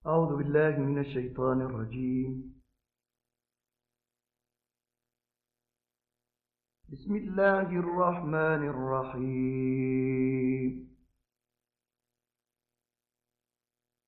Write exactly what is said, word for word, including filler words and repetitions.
أعوذ بالله من الشيطان الرجيم. بسم الله الرحمن الرحيم.